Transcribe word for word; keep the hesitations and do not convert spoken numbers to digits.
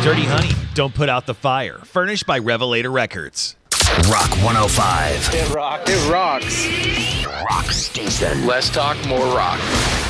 Dirty Honey, Don't Put Out the Fire. Furnished by Revelator Records. Rock one oh five. It rocks. It rocks. Rock station. Less talk, more rock.